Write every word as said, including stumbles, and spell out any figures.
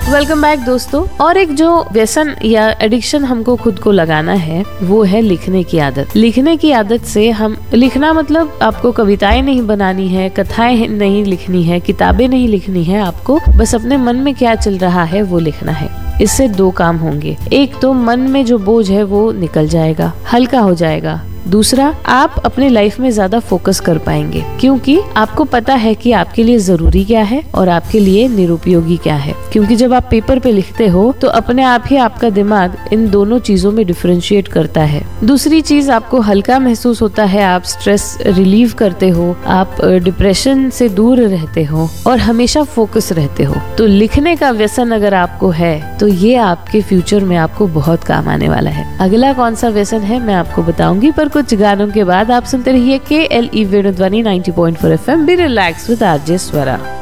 Welcome back दोस्तों। और एक जो व्यसन या एडिक्शन हमको खुद को लगाना है वो है लिखने की आदत। लिखने की आदत से हम लिखना मतलब आपको कविताएं नहीं बनानी है, कथाएं नहीं लिखनी है, किताबें नहीं लिखनी है, आपको बस अपने मन में क्या चल रहा है वो लिखना है। इससे दो काम होंगे, एक तो मन में जो बोझ है वो निकल जाएगा, हल्का हो जाएगा। दूसरा, आप अपने लाइफ में ज्यादा फोकस कर पाएंगे क्योंकि आपको पता है कि आपके लिए जरूरी क्या है और आपके लिए निरुपयोगी क्या है। क्योंकि जब आप पेपर पे लिखते हो तो अपने आप ही आपका दिमाग इन दोनों चीजों में डिफरेंशिएट करता है। दूसरी चीज, आपको हल्का महसूस होता है, आप स्ट्रेस रिलीव करते हो, आप डिप्रेशन से दूर रहते हो और हमेशा फोकस रहते हो। तो लिखने का व्यसन अगर आपको है तो ये आपके फ्यूचर में आपको बहुत काम आने वाला है। अगला कौन सा व्यसन है मैं आपको बताऊंगी, पर कुछ गानों के बाद आप सुनते रहिए के L E वेणुध्वनि ninety point four F M. Be relax with RJ Swara.